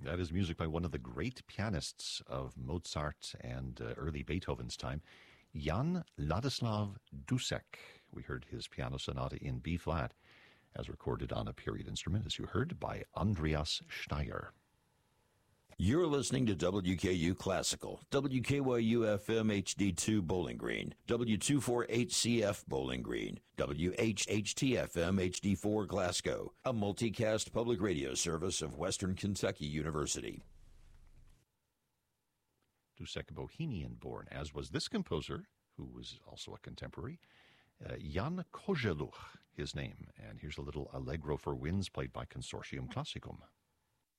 That is music by one of the great pianists of Mozart and early Beethoven's time, Jan Ladislav Dussek. We heard his piano sonata in B-flat, as recorded on a period instrument, as you heard, by Andreas Steyer. You're listening to WKU Classical, WKYU-FM HD2 Bowling Green, W248CF Bowling Green, WHHT-FM HD4 Glasgow, a multicast public radio service of Western Kentucky University. Dussek, Bohemian-born, as was this composer, who was also a contemporary, Jan Kozeluch, his name. And here's a little Allegro for winds played by Consortium Classicum.